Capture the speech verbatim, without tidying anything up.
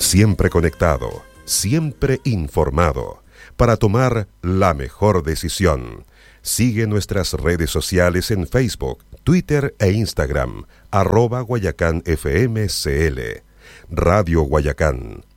Siempre conectado, siempre informado, para tomar la mejor decisión. Sigue nuestras redes sociales en Facebook, Twitter e Instagram, arroba Guayacán F M C L. Radio Guayacán,